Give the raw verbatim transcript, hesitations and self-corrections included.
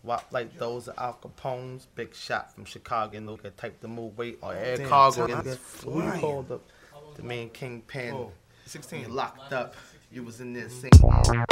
What, like those are Al Capone's, big shot from Chicago, and look at type the move weight or air Damn, cargo. time Nigga. is What you flying. call the the main kingpin? Oh, sixteen. You locked up. You was in there Mm-hmm. singing.